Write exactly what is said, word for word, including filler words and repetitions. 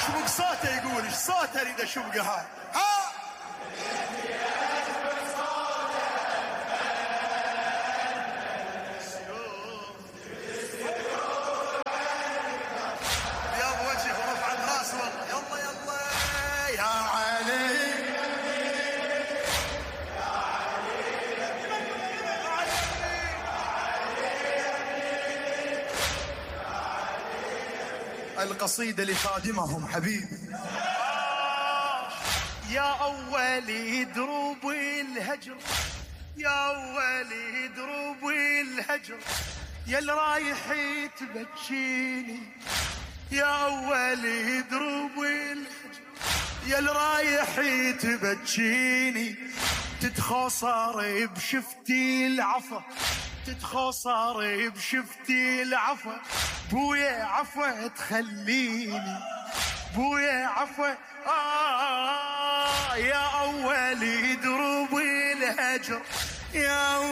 اشبق صوته يقول ايش صوته اريد اشبقه هاي ها يا ابو وجهه ورفع الراس والله يلا يلا يا علي القصيدة لخادمهم حبيبي. يا أولي دروب الهجر يا أولي دروب الهجر يا اللي رايح تبكيني يا أولي دروب الهجر يا اللي رايح تبكيني تتخاصر بشفتي العفا تتخاصر بشفتي العفا بويا عفا تخليني بويا عفا آه يا أولي دروب الهجر يا